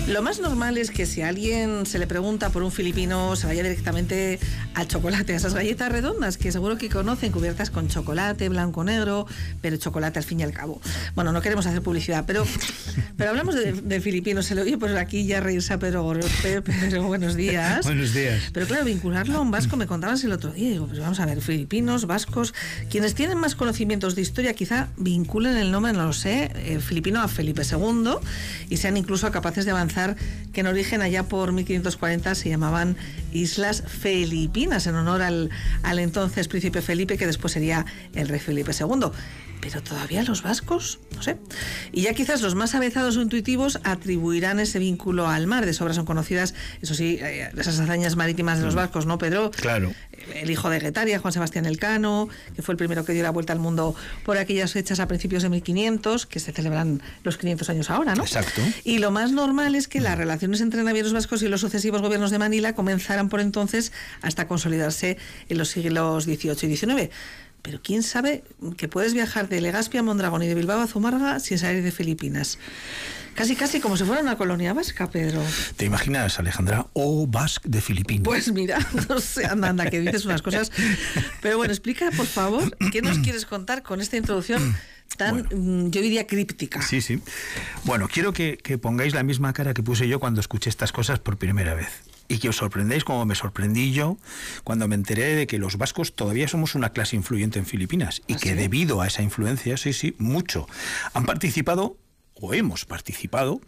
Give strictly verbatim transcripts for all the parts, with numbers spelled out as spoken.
Lo más normal es que si a alguien se le pregunta por un filipino, se vaya directamente al chocolate, a esas galletas redondas que seguro que conocen, cubiertas con chocolate, blanco, negro, pero chocolate al fin y al cabo. Bueno, no queremos hacer publicidad, pero, pero hablamos de, de filipinos. Se le oye por aquí ya reírse a Pedro Gorospe, pero buenos días. Buenos días. Pero claro, vincularlo a un vasco, me contabas el otro día, digo, pues vamos a ver, filipinos, vascos, quienes tienen más conocimientos de historia quizá vinculen el nombre, no lo sé, eh, filipino a Felipe segundo y sean incluso capaces de avanzar que en origen allá por mil quinientos cuarenta se llamaban Islas Filipinas en honor al, al entonces príncipe Felipe, que después sería el rey Felipe segundo. Pero todavía los vascos, no sé. Y ya quizás los más avezados o intuitivos atribuirán ese vínculo al mar. De sobra son conocidas, eso sí, esas hazañas marítimas de los vascos, ¿no, Pedro? Claro. El hijo de Guetaria, Juan Sebastián Elcano, que fue el primero que dio la vuelta al mundo por aquellas fechas a principios de mil quinientos, que se celebran los quinientos años ahora, ¿no? Exacto. Y lo más normal es que las relaciones entre navieros vascos y los sucesivos gobiernos de Manila comenzaran por entonces hasta consolidarse en los siglos dieciocho y diecinueve. Pero quién sabe que puedes viajar de Legazpi a Mondragón y de Bilbao a Zumárraga sin salir de Filipinas. Casi, casi como si fuera una colonia vasca, Pedro. ¿Te imaginas, Alejandra? O Basque de Filipinas. Pues mira, no sé, anda, anda, que dices unas cosas. Pero bueno, explica, por favor, ¿qué nos quieres contar con esta introducción tan, bueno, yo diría, críptica? Sí, sí. Bueno, quiero que, que pongáis la misma cara que puse yo cuando escuché estas cosas por primera vez. Y que os sorprendáis como me sorprendí yo cuando me enteré de que los vascos todavía somos una clase influyente en Filipinas. Y ¿Ah, que sí? Debido a esa influencia, sí, sí, mucho, han participado, o hemos participado,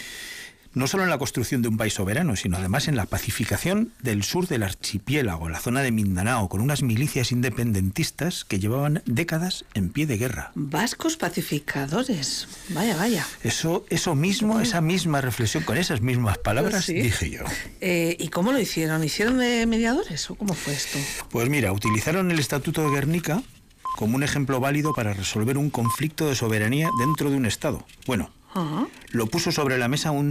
no solo en la construcción de un país soberano, sino además en la pacificación del sur del archipiélago, la zona de Mindanao, con unas milicias independentistas que llevaban décadas en pie de guerra. Vascos pacificadores, vaya, vaya. Eso, eso mismo, esa misma reflexión, con esas mismas palabras, pues sí, dije yo. Eh, ¿Y cómo lo hicieron? ¿Hicieron de mediadores o cómo fue esto? Pues mira, utilizaron el Estatuto de Guernica como un ejemplo válido para resolver un conflicto de soberanía dentro de un Estado. Bueno, uh-huh. Lo puso sobre la mesa un